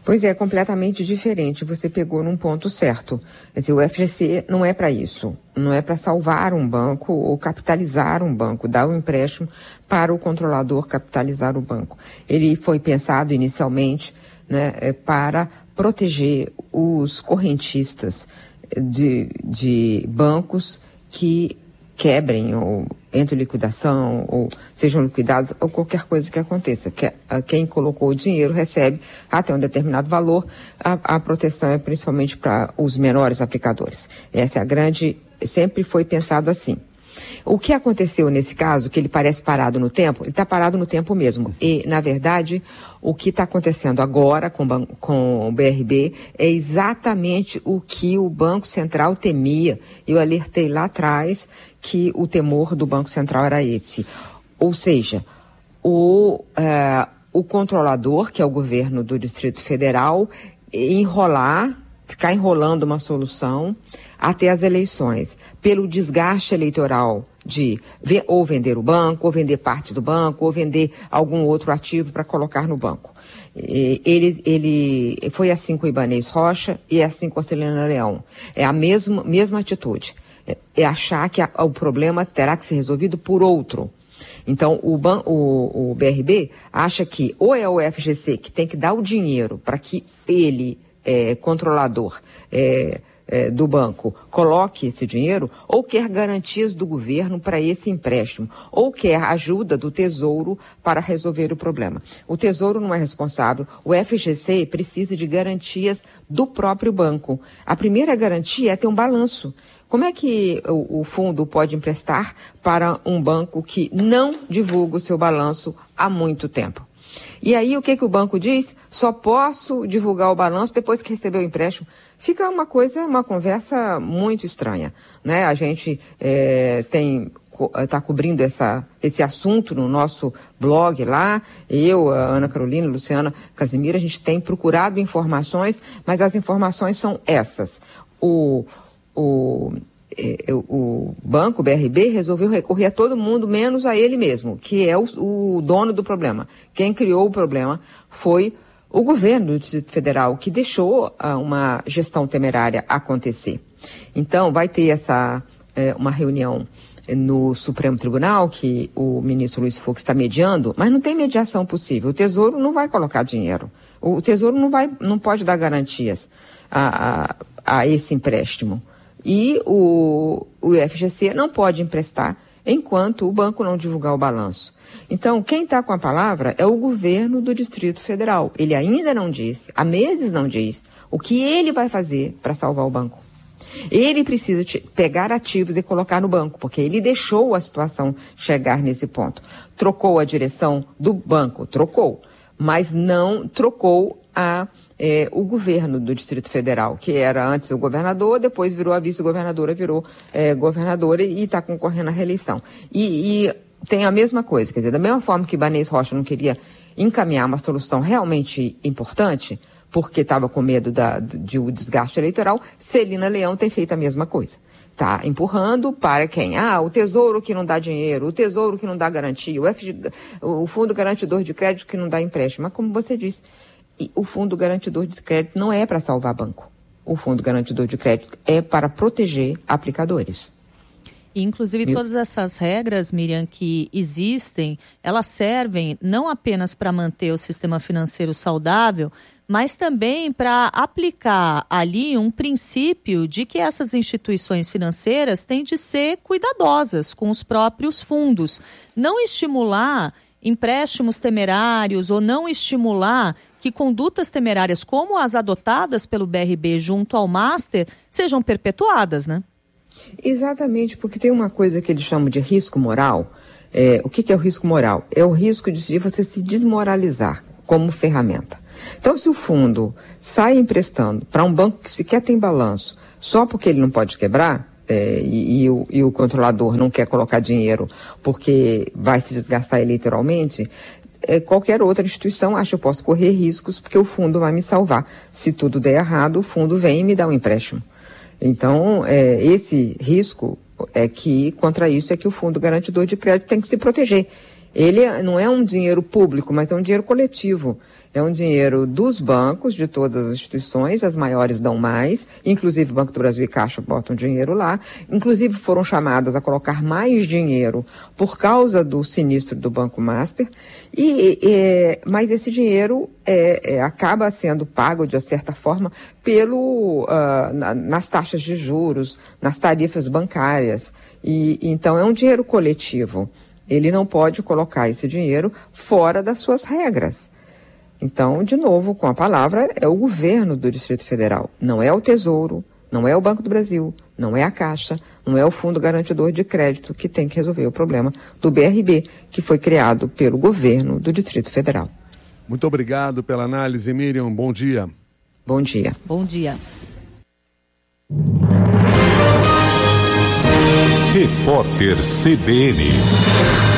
Pois é, completamente diferente. Você pegou num ponto certo. Quer dizer, o FGC não é para isso. Não é para salvar um banco ou capitalizar um banco, dar um empréstimo para o controlador capitalizar o banco. Ele foi pensado inicialmente, né, para proteger os correntistas de bancos que quebrem ou entre liquidação ou sejam liquidados ou qualquer coisa que aconteça. Quem colocou o dinheiro recebe até um determinado valor. A proteção é principalmente para os menores aplicadores. Essa é a grande, sempre foi pensado assim. O que aconteceu nesse caso, que ele parece parado no tempo, ele está parado no tempo mesmo. E, na verdade, o que está acontecendo agora com o BRB é exatamente o que o Banco Central temia. Eu alertei lá atrás que o temor do Banco Central era esse. Ou seja, o controlador, que é o governo do Distrito Federal, ficar enrolando uma solução até as eleições, pelo desgaste eleitoral de ou vender o banco, ou vender parte do banco, ou vender algum outro ativo para colocar no banco. Ele foi assim com o Ibanez Rocha e é assim com a Celina Leão. É a mesma atitude. É achar que o problema terá que ser resolvido por outro. Então, o BRB acha que ou é o FGC que tem que dar o dinheiro para que ele, controlador do banco, coloque esse dinheiro, ou quer garantias do governo para esse empréstimo, ou quer ajuda do Tesouro para resolver o problema. O Tesouro não é responsável, o FGC precisa de garantias do próprio banco. A primeira garantia é ter um balanço. Como é que o fundo pode emprestar para um banco que não divulga o seu balanço há muito tempo? E aí o que o banco diz? Só posso divulgar o balanço depois que receber o empréstimo. Fica uma conversa muito estranha, né? A gente está cobrindo esse assunto no nosso blog lá. Eu, a Ana Carolina, a Luciana Casimiro, a gente tem procurado informações, mas as informações são essas. O banco, o BRB, resolveu recorrer a todo mundo, menos a ele mesmo, que é o dono do problema. Quem criou o problema foi o governo do Distrito Federal, que deixou uma gestão temerária acontecer. Então, vai ter uma reunião no Supremo Tribunal, que o ministro Luiz Fux está mediando, mas não tem mediação possível. O Tesouro não vai colocar dinheiro. O Tesouro não pode dar garantias a esse empréstimo. E o FGC não pode emprestar enquanto o banco não divulgar o balanço. Então, quem está com a palavra é o governo do Distrito Federal. Ele ainda não disse, há meses não diz, o que ele vai fazer para salvar o banco. Ele precisa pegar ativos e colocar no banco, porque ele deixou a situação chegar nesse ponto. Trocou a direção do banco, mas não trocou o governo do Distrito Federal, que era antes o governador, depois virou a vice-governadora, virou governadora e está concorrendo à reeleição. E tem a mesma coisa, quer dizer, da mesma forma que Ibanez Rocha não queria encaminhar uma solução realmente importante, porque estava com medo de o desgaste eleitoral, Celina Leão tem feito a mesma coisa. Está empurrando para quem? O Tesouro que não dá dinheiro, o Tesouro que não dá garantia, o Fundo Garantidor de Crédito que não dá empréstimo. Mas como você disse, o Fundo Garantidor de Crédito não é para salvar banco. O Fundo Garantidor de Crédito é para proteger aplicadores. Inclusive, todas essas regras, Miriam, que existem, elas servem não apenas para manter o sistema financeiro saudável, mas também para aplicar ali um princípio de que essas instituições financeiras têm de ser cuidadosas com os próprios fundos. Não estimular empréstimos temerários ou não estimular que condutas temerárias como as adotadas pelo BRB junto ao Master sejam perpetuadas, né? Exatamente, porque tem uma coisa que eles chamam de risco moral. O que é o risco moral? É o risco de você se desmoralizar como ferramenta. Então, se o fundo sai emprestando para um banco que sequer tem balanço, só porque ele não pode quebrar, e o controlador não quer colocar dinheiro porque vai se desgastar eleitoralmente, qualquer outra instituição acha que eu posso correr riscos porque o fundo vai me salvar. Se tudo der errado, o fundo vem e me dá um empréstimo. Então, esse risco contra isso é que o Fundo Garantidor de Crédito tem que se proteger. Ele não é um dinheiro público, mas é um dinheiro coletivo. É um dinheiro dos bancos, de todas as instituições, as maiores dão mais, inclusive o Banco do Brasil e Caixa botam dinheiro lá, inclusive foram chamadas a colocar mais dinheiro por causa do sinistro do Banco Master, mas esse dinheiro acaba sendo pago, de certa forma, nas taxas de juros, nas tarifas bancárias, então é um dinheiro coletivo. Ele não pode colocar esse dinheiro fora das suas regras. Então, de novo, com a palavra, é o governo do Distrito Federal. Não é o Tesouro, não é o Banco do Brasil, não é a Caixa, não é o Fundo Garantidor de Crédito que tem que resolver o problema do BRB, que foi criado pelo governo do Distrito Federal. Muito obrigado pela análise, Miriam. Bom dia. Bom dia. Bom dia. Repórter CBN.